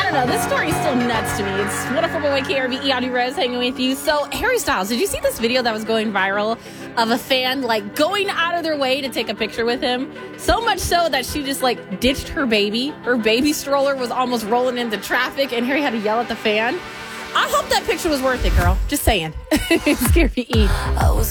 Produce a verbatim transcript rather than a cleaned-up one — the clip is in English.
don't know. This story is still nuts to me. It's one oh four point one K R V E, Audrey Rez hanging with you. So, Harry Styles, did you see this video that was going viral of a fan, like, going out of their way to take a picture with him? So much so that she just, like, ditched her baby. Her baby stroller was almost rolling into traffic, and Harry had to yell at the fan. I hope that picture was worth it, girl. Just saying. It's K R V E.